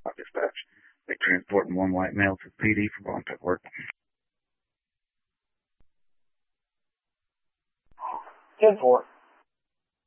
Dispatch. They transporting one white male to PD for voluntary work. 10-4.